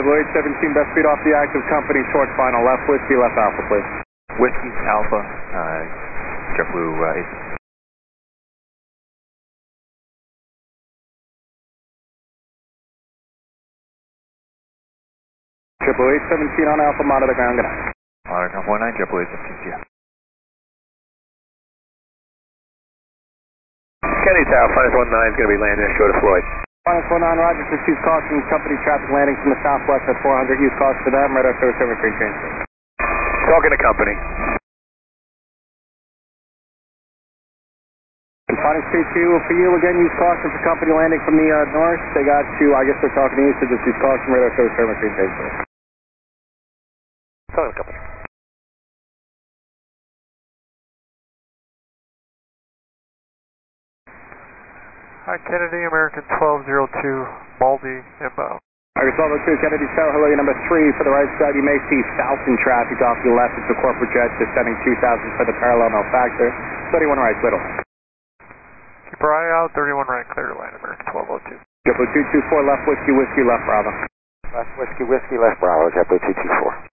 JetBlue 817, best speed off the active company, short final, left whiskey, left alpha, please. Whiskey Alpha, JetBlue 8. JetBlue 817 on alpha, monitor ground, good night. Monitor ground 49, JetBlue 817, see ya. Kenny Tower, Finance 19 is going to be landing short of Floyd. Finance 19, roger, receives caution, company traffic landing from the southwest at 400, use caution to them, radar service over free transfer. Talking to company. And Finance 22, for you again, use caution for company landing from the north. They got you, I guess they're talking to you, so just use caution, radar service over free transfer. Talking to company. Hi, Kennedy, American 1202, Baldy, inbound. Alright, 1202, Kennedy Tower, hello, your number 3 for the right side. You may see Falcon traffic off to the left. It's a corporate jet descending 2000 for the parallel, no factor. 31 right, little. Keep our eye out, 31 right, clear to land, American 1202. JetBlue 224, left whiskey, whiskey, left Bravo. Left whiskey, whiskey, left Bravo, JetBlue 224.